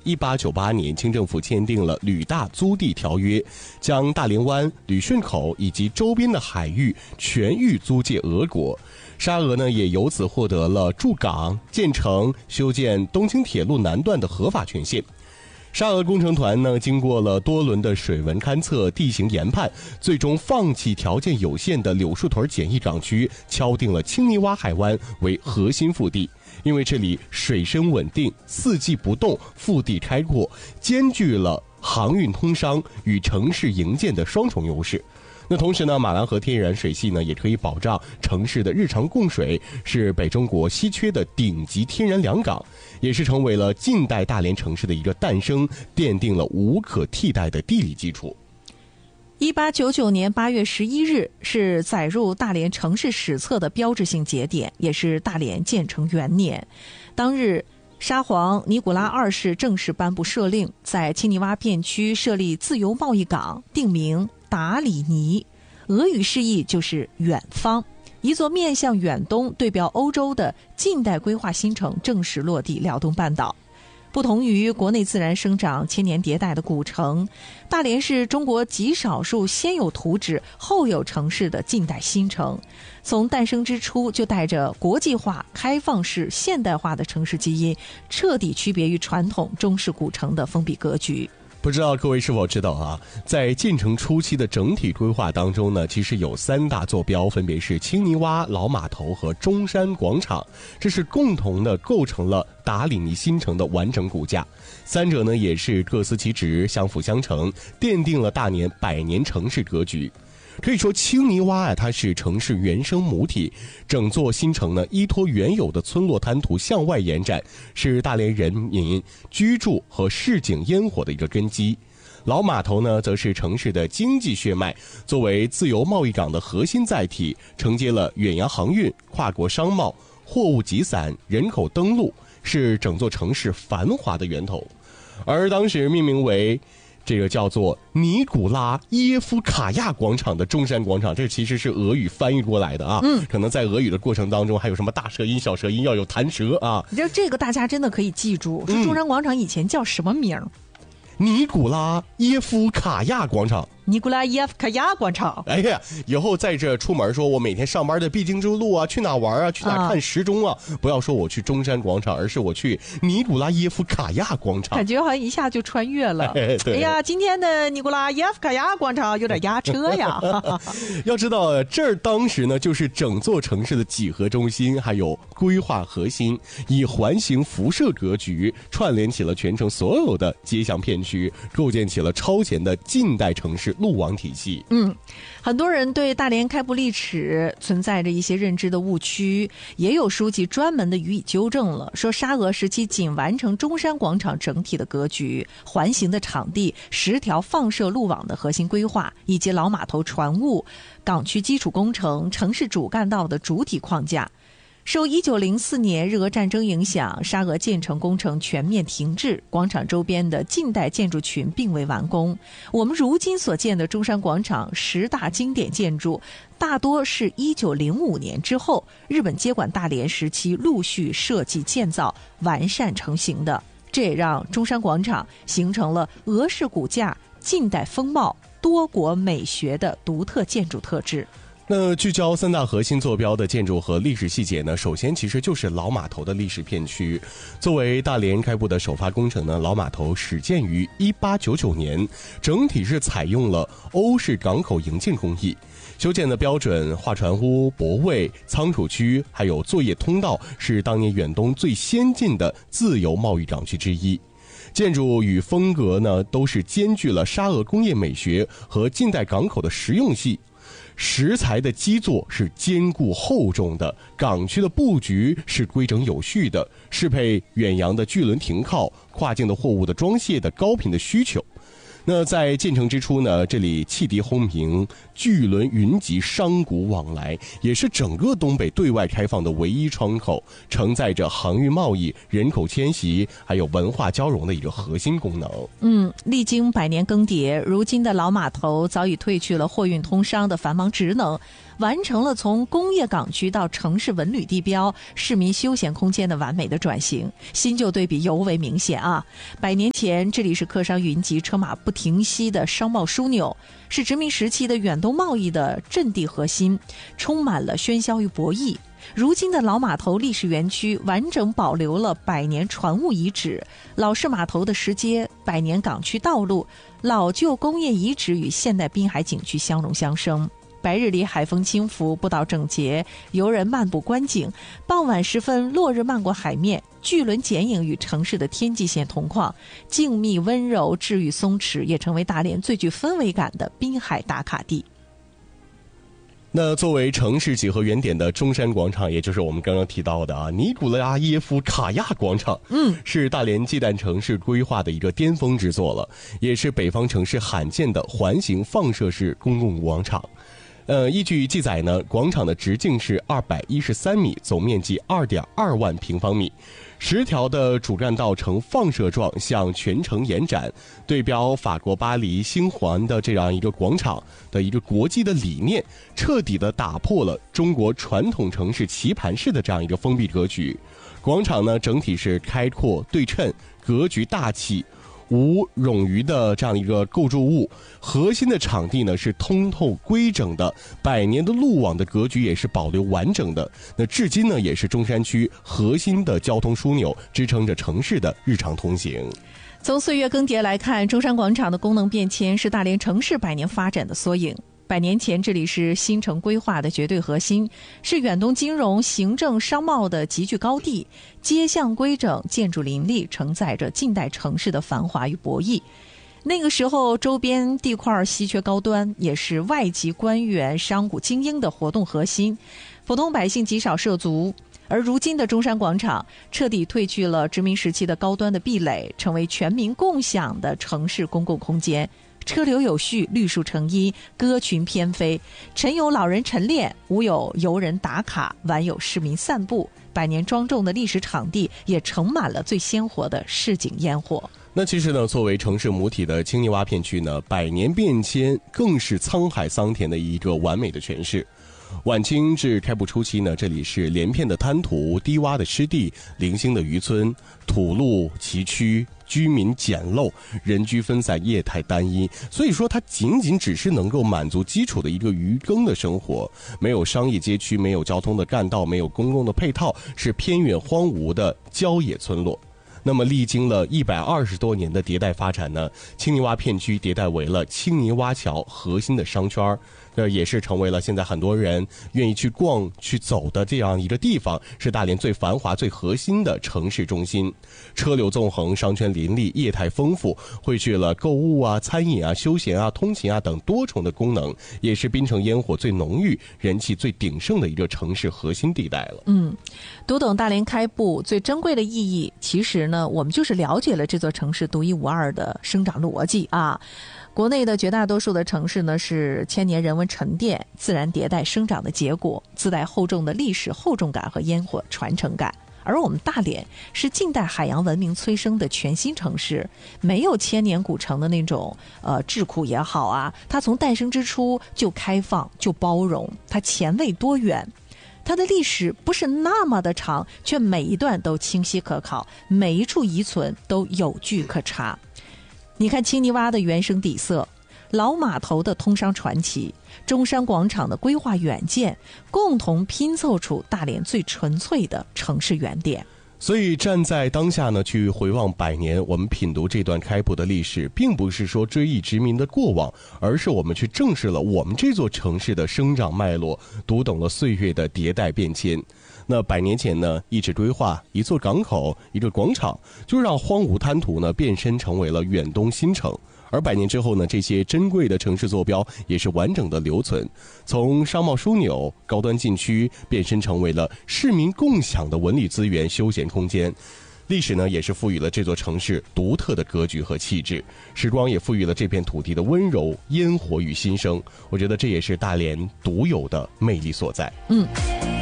1898年，清政府签订了旅大租地条约，将大连湾、旅顺口以及周边的海域全域租借俄国。沙俄呢也由此获得了筑港、建城、修建东京铁路南段的合法权限。沙俄工程团呢，经过了多轮的水文勘测、地形研判，最终放弃条件有限的柳树屯简易港区，敲定了青泥洼海湾为核心腹地。因为这里水深稳定，四季不冻，腹地开阔，兼具了航运通商与城市营建的双重优势。那同时呢，马兰河天然水系呢也可以保障城市的日常供水，是北中国稀缺的顶级天然良港，也是成为了近代大连城市的一个诞生，奠定了无可替代的地理基础。 1899年8月11日是载入大连城市史册的标志性节点，也是大连建成元年。当日，沙皇尼古拉二世正式颁布赦令，在青泥洼片区设立自由贸易港，定名达里尼，俄语释义就是远方，一座面向远东、对标欧洲的近代规划新城正式落地辽东半岛。不同于国内自然生长、千年迭代的古城，大连是中国极少数先有图纸后有城市的近代新城。从诞生之初就带着国际化、开放式、现代化的城市基因，彻底区别于传统中式古城的封闭格局。 不知道各位是否知道啊，在建成初期的整体规划当中呢，其实有3大坐标，分别是青泥洼、老码头和中山广场，这是共同的构成了达里尼新城的完整骨架。3者呢也是各司其职，相辅相成，奠定了大连100年城市格局。可以说青泥洼啊，它是城市原生母体，整座新城呢依托原有的村落滩涂向外延展，是大连人民居住和市井烟火的一个根基。老码头呢则是城市的经济血脉，作为自由贸易港的核心载体，承接了远洋航运、跨国商贸、货物集散、人口登陆，是整座城市繁华的源头。而当时命名为这个叫做尼古拉耶夫卡亚广场的中山广场，这其实是俄语翻译过来的啊。可能在俄语的过程当中还有什么大舌音、小舌音，要有弹舌啊。 这个大家真的可以记住，说中山广场以前叫什么名？ 尼古拉耶夫卡亚广场。 尼古拉耶夫卡亚广场。 哎呀，以后在这出门说我每天上班的必经之路啊，去哪玩啊，去哪看时钟啊，不要说我去中山广场，而是我去尼古拉耶夫卡亚广场， 感觉好像一下就穿越了。哎呀，今天的尼古拉耶夫卡亚广场有点压车呀。 要知道这儿当时呢就是整座城市的几何中心，还有规划核心，以环形辐射格局串联起了全城所有的街巷片区，构建起了超前的近代城市路网体系。 很多人对大连开埠历史存在着一些认知的误区，也有书籍专门的予以纠正了，说沙俄时期仅完成中山广场整体的格局、环形的场地、10条放射路网的核心规划，以及老码头船坞、港区基础工程、城市主干道的主体框架。受1904年日俄战争影响，沙俄建成工程全面停滞，广场周边的近代建筑群并未完工。我们如今所见的中山广场10大经典建筑，大多是1905年之后日本接管大连时期陆续设计建造、完善成型的。这也让中山广场形成了俄式骨架、近代风貌、多国美学的独特建筑特质。 那聚焦3大核心坐标的建筑和历史细节呢，首先其实就是老码头的历史片区。作为大连开埠的首发工程呢，老码头始建于1899年，整体是采用了欧式港口营建工艺，修建的标准划船坞、泊位、仓储区还有作业通道，是当年远东最先进的自由贸易港区之一。建筑与风格呢，都是兼具了沙俄工业美学和近代港口的实用性。石材的基座是坚固厚重的，港区的布局是规整有序的，适配远洋的巨轮停靠、跨境的货物的装卸的高频的需求。那在建成之初呢，这里汽笛轰鸣，巨轮云集，商贾往来，也是整个东北对外开放的唯一窗口，承载着航运贸易、人口迁徙还有文化交融的一个核心功能。 历经100年更迭，如今的老码头早已褪去了货运通商的繁忙职能， 完成了从工业港区到城市文旅地标、市民休闲空间的完美的转型，新旧对比尤为明显啊。100年前，这里是客商云集、车马不停息的商贸枢纽，是殖民时期的远东贸易的阵地核心，充满了喧嚣与博弈。如今的老码头历史园区完整保留了100年船坞遗址、老式码头的石阶、100年港区道路、老旧工业遗址与现代滨海景区相融相生。白日里海风轻拂，步道整洁，游人漫步观景；傍晚时分，落日漫过海面，巨轮剪影与城市的天际线同框，静谧温柔，治愈松弛，也成为大连最具氛围感的滨海打卡地。 那作为城市几何原点的中山广场，也就是我们刚刚提到的尼古拉耶夫卡亚广场，是大连纪旦城市规划的一个巅峰之作了，也是北方城市罕见的环形放射式公共广场。依据记载呢，广场的直径是213米，总面积2.2万平方米。10条的主干道呈放射状向全城延展，对标法国巴黎星环的这样一个广场的一个国际的理念，彻底的打破了中国传统城市棋盘式的这样一个封闭格局。广场呢，整体是开阔对称，格局大气，无冗余的这样一个构筑物，核心的场地呢是通透规整的，100年的路网的格局也是保留完整的。那至今呢也是中山区核心的交通枢纽，支撑着城市的日常通行。 从岁月更迭来看，中山广场的功能变迁是大连城市100年发展的缩影。100年前，这里是新城规划的绝对核心，是远东金融、行政、商贸的集聚高地，街巷规整，建筑林立，承载着近代城市的繁华与博弈。那个时候，周边地块稀缺高端，也是外籍官员、商贾精英的活动核心，普通百姓极少涉足。而如今的中山广场彻底褪去了殖民时期的高端的壁垒，成为全民共享的城市公共空间。车流有序，绿树成荫，鸽群翩飞，晨有老人晨练，午有游人打卡，晚有市民散步。100年庄重的历史场地也盛满了最鲜活的市井烟火。 那其实呢，作为城市母体的青泥洼片区呢，100年变迁更是沧海桑田的一个完美的诠释。晚清至开埠初期呢，这里是连片的滩涂、低洼的湿地、零星的渔村，土路崎岖，居民简陋，人居分散，业态单一，所以说它仅仅只是能够满足基础的一个渔耕的生活，没有商业街区，没有交通的干道，没有公共的配套，是偏远荒芜的郊野村落。那么历经了120多年的迭代发展呢，青泥洼片区迭代为了青泥洼桥核心的商圈，也是成为了现在很多人愿意去逛去走的这样一个地方，是大连最繁华最核心的城市中心。车流纵横，商圈林立，业态丰富，汇聚了购物啊、餐饮啊、休闲啊、通勤啊等多重的功能，也是滨城烟火最浓郁、人气最鼎盛的一个城市核心地带了。 读懂大连开埠最珍贵的意义，其实呢，我们就是了解了这座城市独一无二的生长逻辑啊。国内的绝大多数的城市呢，是千年人文沉淀、自然迭代生长的结果，自带厚重的历史厚重感和烟火传承感。而我们大连是近代海洋文明催生的全新城市，没有千年古城的那种桎梏也好啊，它从诞生之初就开放就包容，它前卫多元。它的历史不是那么的长，却每一段都清晰可考，每一处遗存都有据可查。你看青泥洼的原生底色，老码头的通商传奇，中山广场的规划远见，共同拼凑出大连最纯粹的城市原点。 所以站在当下呢，去回望100年，我们品读这段开埠的历史，并不是说追忆殖民的过往，而是我们去正视了我们这座城市的生长脉络，读懂了岁月的迭代变迁。那100年前呢，一纸规划，一座港口，一个广场，就让荒芜滩涂呢变身成为了远东新城。而100年之后呢，这些珍贵的城市坐标也是完整的留存，从商贸枢纽、高端禁区变身成为了市民共享的文旅资源、休闲空间。历史呢，也是赋予了这座城市独特的格局和气质，时光也赋予了这片土地的温柔、烟火与新生。我觉得这也是大连独有的魅力所在。